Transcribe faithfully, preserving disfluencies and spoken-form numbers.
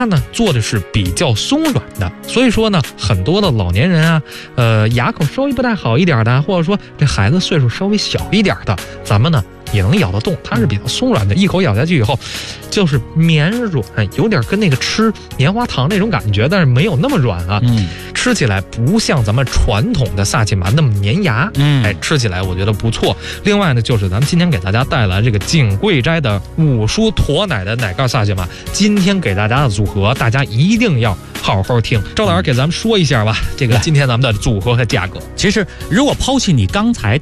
它呢做的是比较松软的，所以说呢，很多的老年人啊，呃，牙口稍微不太好一点的，或者说这孩子岁数稍微小一点的，咱们呢也能咬得动，它是比较松软的，一口咬下去以后，就是绵软，有点跟那个吃棉花糖那种感觉，但是没有那么软啊。 嗯， 吃起来不像咱们传统的萨琪玛那么粘牙， 嗯， 哎，吃起来我觉得不错。另外呢，就是咱们今天给大家带来这个景贵斋的五叔驼奶的奶盖萨琪玛，今天给大家的组合，大家一定要好好听。赵老师给咱们说一下吧，这个今天咱们的组合和价格。 其实如果抛弃你刚才